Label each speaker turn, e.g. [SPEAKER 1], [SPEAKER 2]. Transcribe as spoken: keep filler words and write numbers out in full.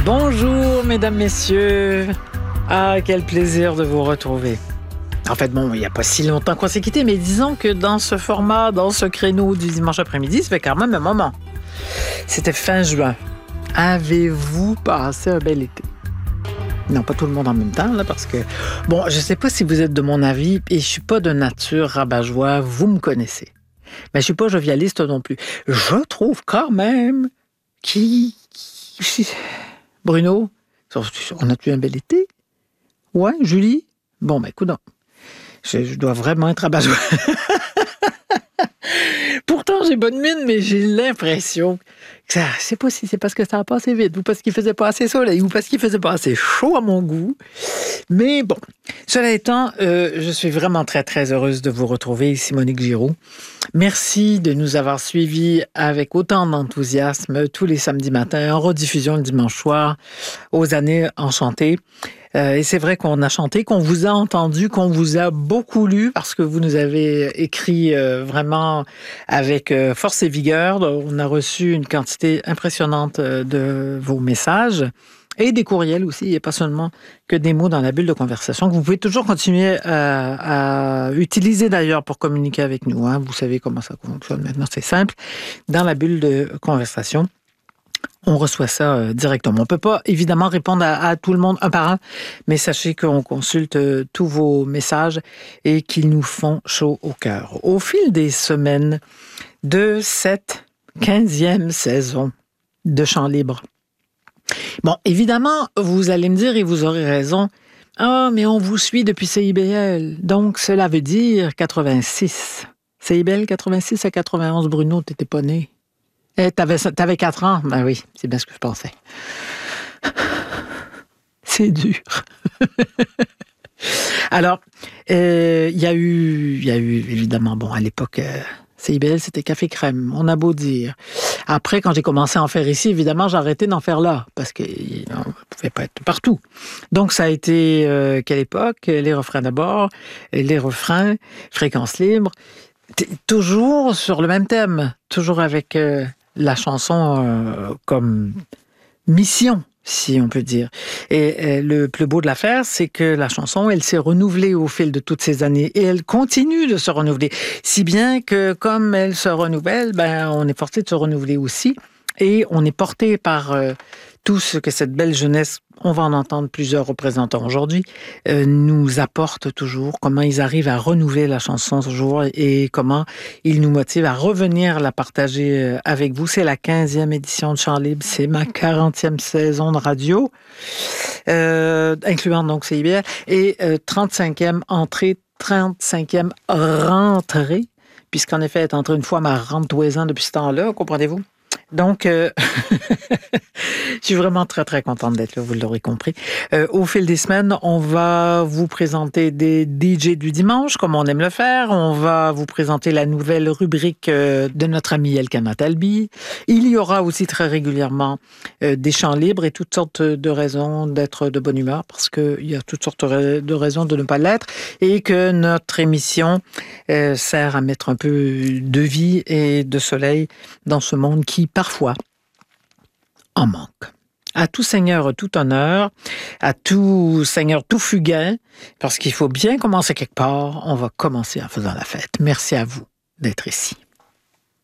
[SPEAKER 1] Bonjour, mesdames, messieurs. Ah, quel plaisir de vous retrouver. En fait, bon, il n'y a pas si longtemps qu'on s'est quittés, mais disons que dans ce format, dans ce créneau du dimanche après-midi, ça fait quand même un moment. C'était fin juin. Avez-vous passé un bel été? Non, pas tout le monde en même temps, là, parce que... Bon, je ne sais pas si vous êtes de mon avis, et je ne suis pas de nature rabat-joie, vous me connaissez. Mais je ne suis pas jovialiste non plus. Je trouve quand même qui... Bruno, on a-tu un bel été? Ouais, Julie? Bon, ben, écoute, je, je dois vraiment être rabat-joie. Pourtant, j'ai bonne mine, mais j'ai l'impression que ça, je sais pas si c'est parce que ça a passé vite, ou parce qu'il faisait pas assez soleil, ou parce qu'il faisait pas assez chaud à mon goût. Mais bon, cela étant, euh, je suis vraiment très, très heureuse de vous retrouver ici, Monique Giroux. Merci de nous avoir suivis avec autant d'enthousiasme tous les samedis matins, en rediffusion le dimanche soir, aux années enchantées. Euh, et c'est vrai qu'on a chanté, qu'on vous a entendu, qu'on vous a beaucoup lu parce que vous nous avez écrit euh, vraiment avec euh, force et vigueur. On a reçu une quantité impressionnante euh, de vos messages et des courriels aussi. Il n'y a pas seulement que des mots dans la bulle de conversation que vous pouvez toujours continuer à, à utiliser d'ailleurs pour communiquer avec nous. Hein. Vous savez comment ça fonctionne maintenant, c'est simple. Dans la bulle de conversation, on reçoit ça euh, directement. On ne peut pas, évidemment, répondre à, à tout le monde un par un, mais sachez qu'on consulte euh, tous vos messages et qu'ils nous font chaud au cœur. Au fil des semaines de cette quinzième saison de Chant libre. Bon, évidemment, vous allez me dire, et vous aurez raison, « Ah, mais on vous suit depuis C I B L. » Donc, cela veut dire quatre-vingt-six. C I B L quatre-vingt-six à quatre-vingt-onze, Bruno, t'étais pas né. Eh, t'avais, t'avais quatre ans? Ben oui, c'est bien ce que je pensais. C'est dur. Alors, il euh, y a eu, il y a eu, évidemment, bon, à l'époque, euh, C I B L, c'était Café Crème, on a beau dire. Après, quand j'ai commencé à en faire ici, évidemment, j'ai arrêté d'en faire là, parce qu'on ne pouvait pas être partout. Donc, ça a été, euh, quelle époque? Les refrains d'abord, les refrains, fréquence libre, T- toujours sur le même thème, toujours avec... Euh, la chanson euh, comme mission, si on peut dire. Et euh, le plus beau de l'affaire, c'est que la chanson, elle s'est renouvelée au fil de toutes ces années et elle continue de se renouveler. Si bien que comme elle se renouvelle, ben, on est forcé de se renouveler aussi et on est porté par euh, tout ce que cette belle jeunesse, on va en entendre plusieurs représentants aujourd'hui, euh, nous apporte toujours, comment ils arrivent à renouveler la chanson toujours et comment ils nous motivent à revenir la partager avec vous. C'est la quinzième édition de Chant libre, c'est ma quarantième saison de radio, euh, incluant donc C I B L, et euh, trente-cinquième entrée, trente-cinquième rentrée, puisqu'en effet, elle est entrée une fois ma rente-toisant depuis ce temps-là, comprenez-vous? Donc, euh, je suis vraiment très, très contente d'être là, vous l'aurez compris. Euh, au fil des semaines, on va vous présenter des D J du dimanche, comme on aime le faire. On va vous présenter la nouvelle rubrique euh, de notre ami Elkana Talbi. Il y aura aussi très régulièrement euh, des chants libres et toutes sortes de raisons d'être de bonne humeur, parce qu'il y a toutes sortes de raisons de ne pas l'être, et que notre émission euh, sert à mettre un peu de vie et de soleil dans ce monde qui, parfois, en manque. À tout seigneur, tout honneur, à tout seigneur, tout fugain, parce qu'il faut bien commencer quelque part, on va commencer en faisant la fête. Merci à vous d'être ici.